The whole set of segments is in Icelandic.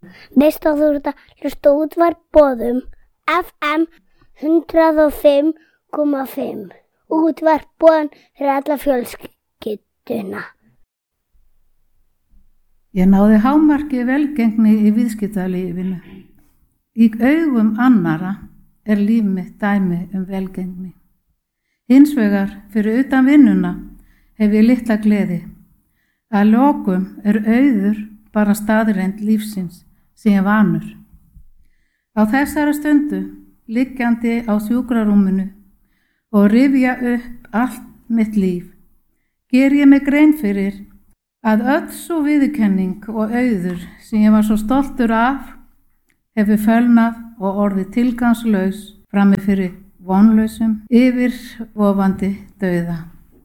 Veist að þú ert að hlusta útvarp Boðum FM 105,5. Útvarp Boðum fyrir alla fjölskylduna. Ég náði hámarki velgengni í viðskiptalífinu. Í augum annara líf mitt dæmi velgengni. Hins vegar fyrir utan vinnuna hef ég litla gleði. Að lokum auður bara staðreynd lífsins sem ég vanur. Á þessari stundu, liggjandi á sjúkrarúminu og rifja upp allt mitt líf, ger ég mig grein fyrir að öll sú viðurkenning og auður sem ég var svo stoltur af hefur fölnað og orðið tilgangslaus frammi fyrir vonlausum yfirvofandi dauða.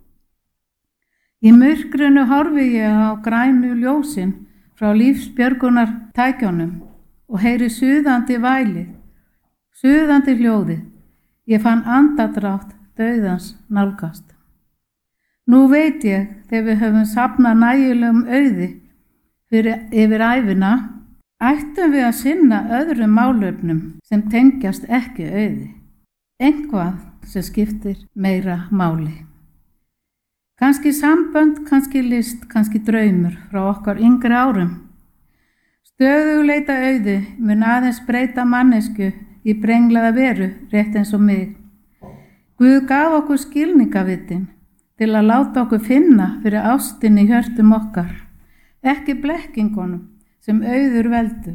Í myrkrinu horfi ég á grænu ljósin frá lífsbjörgunar tækjónum og heyri suðandi vælið, suðandi hljóðið. Ég fann andadrátt dauðans nálgast. Nú veit ég, þegar við höfum safnað nægilegum auði yfir ævina, ættum við að sinna öðrum málefnum sem tengjast ekki auði. Eitthvað sem skiptir meira máli. Kannski sambönd, kannski list, kannski draumur frá okkar yngri árum. Stöðugleita auði mun aðeins breyta mannesku í brenglaða veru rétt eins og mig. Guð gaf okkur skilningavitin til að láta okkur finna fyrir ástinni í hjörtum okkar, ekki blekkingunum sem auður veldur.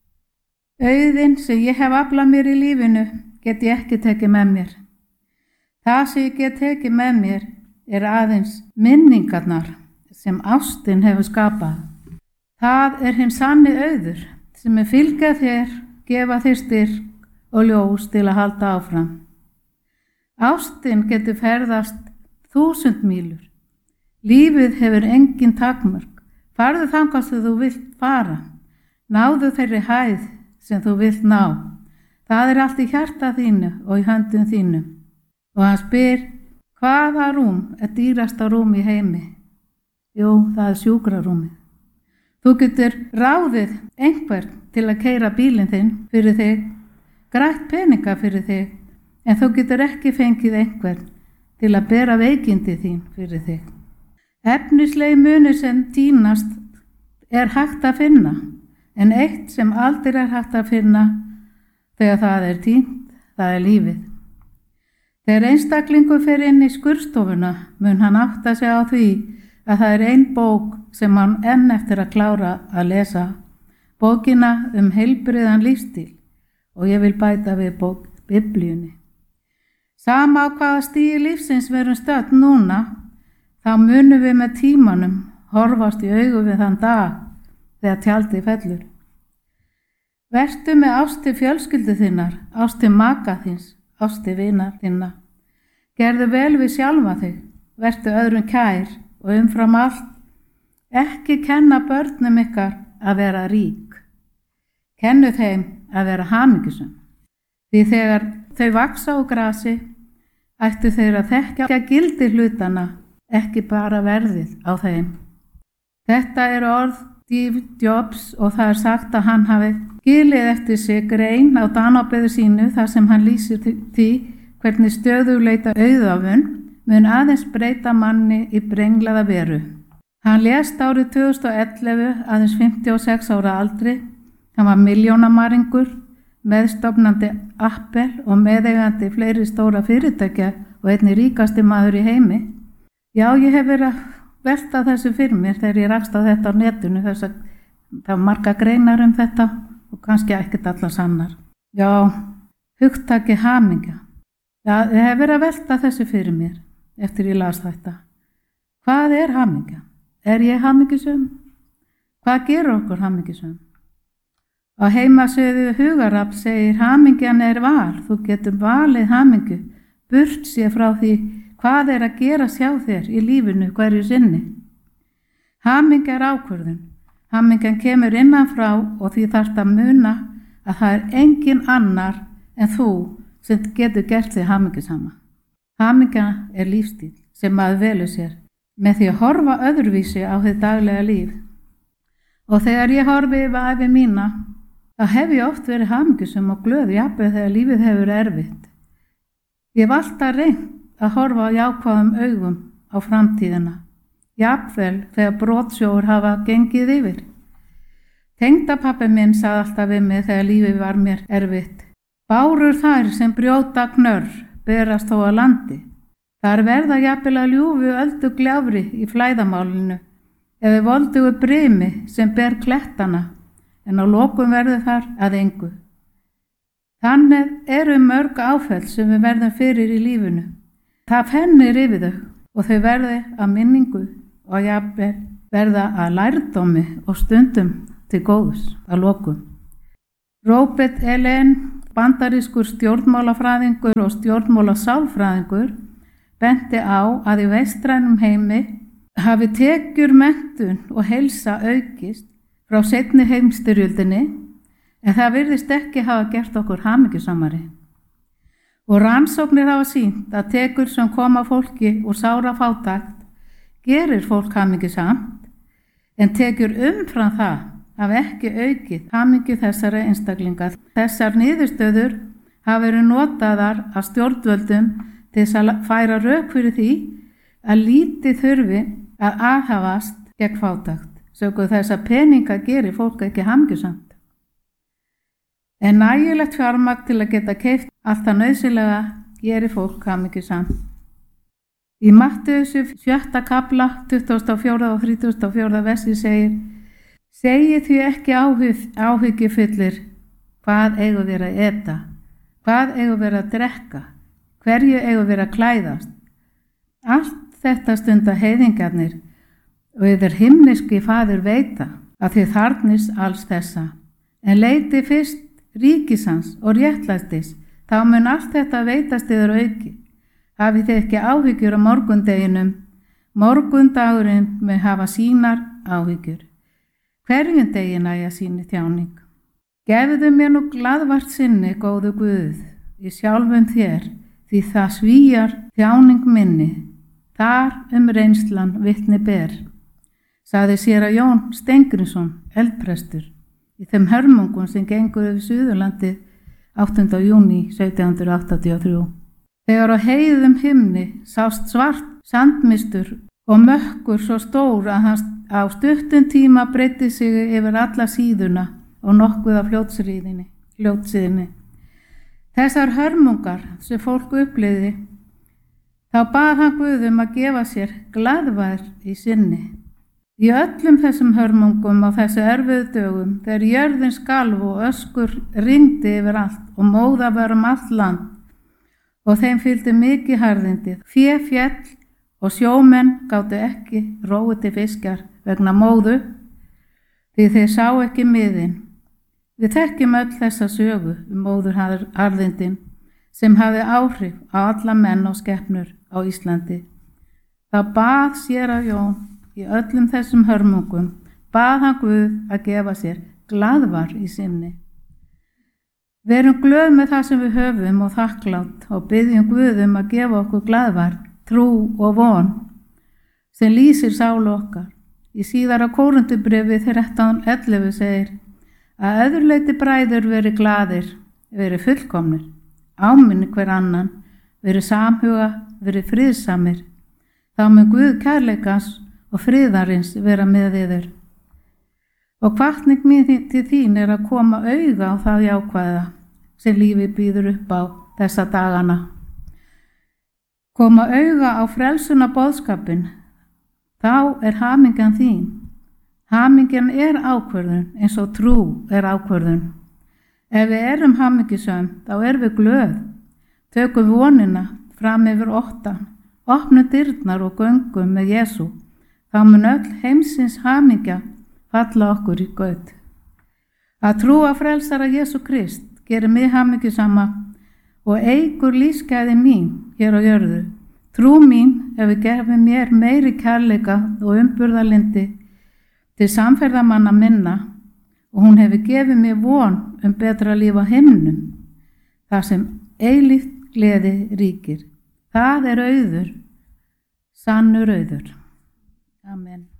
Auðin sem ég hef aflað mér í lífinu get ég ekki tekið með mér. Það sem ég get tekið með mér aðeins minningarnar sem ástin hefur skapað. Það hinn sanni auður sem fylgja þér, gefa þér styrk og ljós til að halda áfram. Ástin getur ferðast 1000 mílur. Lífið hefur engin takmörk. Farðu þangað sem þú vilt fara. Náðu þeirri hæð sem þú vilt ná. Það allt í hjarta þínu og í höndum þínum. Og hann spyr, hvaða rúm dýrasta rúm í heimi? Jú, það sjúkrarúmið. Þú getur ráðið einhvern til að keyra bílinn þinn fyrir þig, grætt peninga fyrir þig, en þú getur ekki fengið einhvern til að bera veikindi þín fyrir þig. Efnislegi munir sem týnast hægt að finna, en eitt sem aldrei hægt að finna þegar það týnt, það lífið. Þegar einstaklingur fer inn í skurðstofuna mun hann átta sig á því að það ein bók sem hann enn eftir að klára að lesa, bókina heilbrigðan lífstíl, og ég vil bæta við bók Biblíunni. Sama á hvaða stigi lífsins verum stödd núna, þá munum við með tímanum horfast í augu við þann dag þegar tjaldið fellur. Vertu með ást til fjölskyldu þinnar, ást til maka þins, ást til vinar þinna. Gerðu vel við sjálfa þig, vertu öðrum kær og umfram allt, ekki kenna börnum ykkar að vera rík. Kennu þeim að vera hamingjusöm. Því þegar þau vaxa á grasi, ættu þeir að þekkja gildi hlutana, ekki bara verðið á þeim. Þetta orð Steve Jobs og það sagt að hann hafi skilið eftir sig grein á danábyrðu sínu þar sem hann lýsir því hvernig stöðugleita auðafun mun aðeins breyta manni í brenglaða veru. Hann lést árið 2011 aðeins 56 ára aldri. Hann var milljónamaringur, meðstofnandi Apple og meðeigandi fleiri stóra fyrirtækja og einnig ríkasti maður í heimi. Já, ég hef verið að velta þessu fyrir mér þegar ég rakst á þetta á netinu. Það var marga greinar þetta og kannski ekkert allar sannar. Já, hugtakið hamingja. Já, ég hef verið að velta þessu fyrir mér eftir ég las þetta. Hvað hamingja? Ég hamingjusöm? Hvað gerur okkur hamingjusöm? Á heimasíðu Hugarafls segir hamingjan val. Þú getur valið hamingju, burt sér frá því hvað að gera sjá þér í lífinu hverju sinni. Hamingja ákvörðun. Hamingjan kemur innan frá og því þarft að muna að það engin annar en þú sem getur gert þig hamingjusama. Hamingja lífstíl sem maður velur sér með því að horfa öðruvísi á þitt daglega líf. Og þegar ég horfi yfir ævi mína, þá hef ég oft verið hamingjusöm og glöð jafnvel þegar lífið hefur verið erfitt. Ég hef alltaf reynt að horfa á jákvæðum augum á framtíðina, jafnvel þegar brotsjóur hafa gengið yfir. Tengdapabbi minn sagði alltaf við mig þegar lífið var mér erfitt: bárur þær sem brjóta knörr berast þó að landi. Þar verða jafnvel að ljúfu öldu gljáfri í flæðamálinu eða voldugu brimi sem ber klettana, en á lokum verður þar að engu. Þannig eru mörg áföll sem við verðum fyrir í lífinu. Það fennir yfir þau og þau verði að minningu og jafnvel verða að lærdómi og stundum til góðs að lokum. Robert Ellen, bandarískur stjórnmálafræðingur og stjórnmálasálfræðingur, benti á að í vestrænum heimi hafi tekjur, menntun og heilsa aukist frá seinni heimsstyrjöldinni, en það virðist ekki hafa gert okkur hamingjusamari. Og rannsóknir hafa sýnt að tekjur sem koma fólki úr sárafátækt gerir fólk hamingjusamt, en tekjur umfram það hafa ekki aukið hamingju þessara einstaklinga. Þessar niðurstöður hafa verið notaðar af stjórnvöldum til þess að færa rök fyrir því að lítið þurfi að aðhafast gegn fátækt, sökum þess að peninga gerir fólk ekki hamingjusamt. En nægilegt fjármagn til að geta keypt allt það nauðsynlega gerir fólk hamingjusamt. Í Mattheusar 7. kafla 24. og 34. versi segir: segið því ekki áhyggjufullir, hvað eigum við að eta, hvað eigum við að drekka, hverju eigum við að klæðast. Allt þetta stunda heiðingarnir, og yfir himneski faðir veita að þið þarfnist alls þessa. En leiti fyrst ríkis hans og réttlætis, þá mun allt þetta veitast yfir auki. Hafið þið ekki áhyggjur á morgundeginum, morgundagurinn með hafa sínar áhyggjur. Hverjum degi nægja síni þjáning. Gefðu mér nú glaðvart sinni, góðu Guð, í sjálfum þér, því það svíjar þjáning minni, þar reynslan vitni ber, sagði séra Jón Steingrímsson, eldprestur, í þeim hörmungum sem gengur yfir Suðurlandi 8. júní 1783. Þegar á heiðum himni sást svart sandmistur og mökkur svo stór að hann á stuttum tíma breiddi sig yfir alla síðuna og nokkuð af fljótsíðinni. Þessar hörmungar sem fólk upplifði, þá bað hann Guð að gefa sér glaðvær í sinni. Í öllum þessum hörmungum á þessu erfiðu dögum, þegar jörðin skalf og öskur rigndi yfir allt og móða var allt land, og þeim fylgdi mikið harðindi, fé féll og sjómenn gátu ekki róið til fiskjar vegna móðu, því þeir sá ekki miðin. Við þekkjum öll þessa sögu móðurharðindin sem hafði áhrif á alla menn og skepnur á Íslandi. Þá bað séra Jón í öllum þessum hörmungum, bað hann Guð að gefa sér glaðvar í sinni. Verum glöð með það sem við höfum og þakklátt og biðjum Guð að gefa okkur glaðvar, trú og von sem lýsir sálu okkar. Í síðara Kórinthubréfi 13:11 segir að öðruleyti bræður veri glaðir, veri fullkomnir, áminni hver annan, veri samhuga, veri friðsamir. Þá mun Guð kærleikans og friðarins vera með yður. Og hvatning mín til þín að koma auga á það jákvæða sem lífið býður upp á þessa dagana. Koma auga á frelsuna boðskapin, þá hamingjan þín. Hamingjan ákvörðun eins og trú ákvörðun. Ef við erum hamingjusöm, þá við glöð. Tökum vonina fram yfir óttan, opnum dyrnar og göngum með Jesú. Þá mun öll heimsins hamingja falla okkur í gaut. Að trúa frelsara Jesú Krist gerir mig hamingjusama og eykur lífsgæði mín hér á jörðu. Trú mín hefur gefið mér meiri kærleika og umburðarlyndi til samferðamanna minna og hún hefur gefið mér von betra líf á himnum, þar sem eilíft gleði ríkir. Það auður, sannur auður. Amen.